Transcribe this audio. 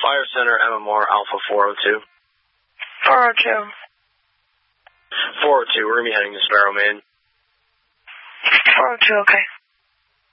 Fire Center, Emma Moore, Alpha 402. 402. 402, we're going to be heading to Sparrow, Maine. 402, okay.